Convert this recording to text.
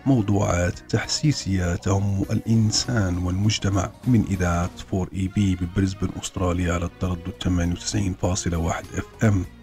موضوعات تحسيسية تهم الإنسان والمجتمع من إذاعة 4 اي بي ببريسبن أستراليا على التردد 98.1 اف ام.